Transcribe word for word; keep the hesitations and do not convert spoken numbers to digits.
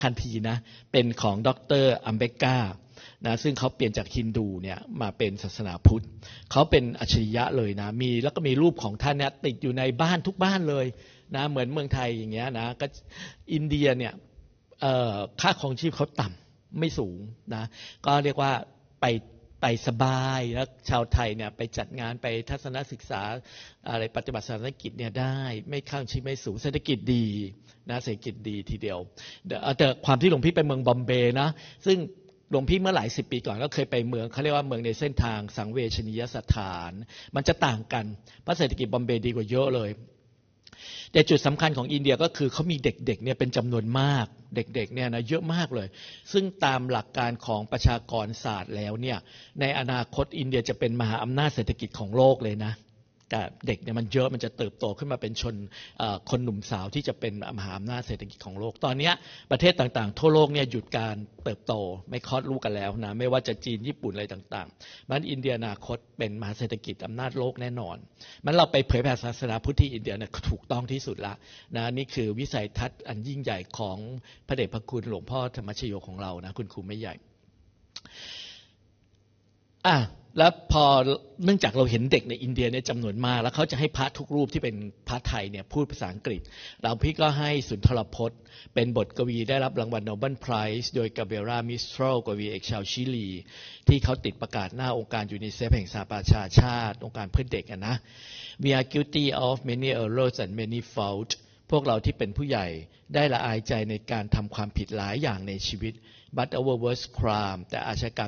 ทันทีนะเป็นของดรอัมเบกานะซึ่งเขาเปลี่ยนจากฮินดูเนี่ยมาเป็นศาสนาพุทธเขาเป็นอัจฉริยะเลยนะมีแล้วก็มีรูปของท่านเนี่ยติดอยู่ในบ้านทุกบ้านเลยนะเหมือนเมืองไทยอย่างเงี้ยนะก็อินเดียเนี่ยค่าครองชีพเขาต่ำไม่สูงนะก็เรียกว่าไปไปสบายแล้วชาวไทยเนี่ยไปจัดงานไปทัศนศึกษาอะไรปฏิบัติศาสนกิจเนี่ยได้ไม่ค่าครองชีพไม่สูงเศรษฐกิจดีนะเศรษฐกิจดีทีเดียวแต่ความที่หลวงพี่ไปเมืองบอมเบย์นะซึ่งหลวงพี่เมื่อหลายสิบปีก่อนก็เคยไปเมืองเขาเรียกว่าเมืองในเส้นทางสังเวชนียสถานมันจะต่างกันเพราะเศรษฐกิจบอมเบย์ดีกว่าเยอะเลยแต่จุดสำคัญของอินเดียก็คือเขามีเด็กๆเนี่ยเป็นจำนวนมากเด็กๆเนี่ยนะเยอะมากเลยซึ่งตามหลักการของประชากรศาสตร์แล้วเนี่ยในอนาคตอินเดียจะเป็นมหาอำนาจเศรษฐกิจของโลกเลยนะแต่เด็กเนี่ยมันเยอะมันจะเติบโตขึ้นมาเป็นชนคนหนุ่มสาวที่จะเป็นมหาอำนาจเศรษฐกิจของโลกตอนนี้ประเทศต่างๆทั่วโลกเนี่ยหยุดการเติบโตไม่คลอดลูกกันแล้วนะไม่ว่าจะจีนญี่ปุ่นอะไรต่างๆมันอินเดียอนาคตเป็นมหาเศรษฐกิจอำนาจโลกแน่นอนมันเราไปเผยแผ่ศาสนาพุทธที่อินเดียเนี่ยถูกต้องที่สุดละนะนี่คือวิสัยทัศน์อันยิ่งใหญ่ของพระเดชพระคุณหลวงพ่อธรรมชโยของเรานะคุณครูไม่ใหญ่อ่ะแล้วพอเนื่องจากเราเห็นเด็กในอินเดียเนี่ยจำนวนมากแล้วเขาจะให้พระทุกรูปที่เป็นพระไทยเนี่ยพูดภาษาอังกฤษเราพี่ก็ให้สุนทรพจน์เป็นบทกวีได้รับรางวัลโนเบิลไพรส์โดยกาเบรามิสโตรกวีเอกชาวชิลีที่เขาติดประกาศหน้าองค์การยูนิเซฟแห่งสหประชาชาติองค์การเพื่อเด็กนะ We are guilty of many errors and many faults พวกเราที่เป็นผู้ใหญ่ได้ละอายใจในการทำความผิดหลายอย่างในชีวิต but our worst crime แต่อาชญากรรม